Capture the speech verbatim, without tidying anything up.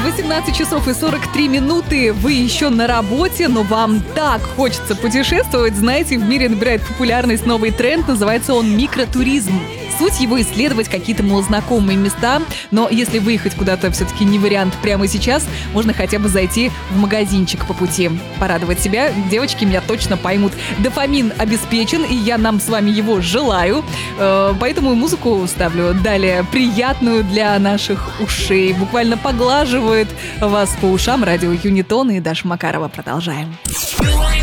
восемнадцать часов и сорок три минуты. Вы еще на работе, но вам так хочется путешествовать. Знаете, в мире набирает популярность новый тренд. Называется он микротуризм. Суть его — исследовать какие-то малознакомые места. Но если выехать куда-то все-таки не вариант прямо сейчас, можно хотя бы зайти в магазинчик по пути. Порадовать себя. Девочки меня точно поймут. Дофамин обеспечен, и я нам с вами его желаю. Поэтому музыку ставлю далее приятную для наших ушей. Буквально поглаживает вас по ушам радио Юнитон и Даша Макарова. Продолжаем.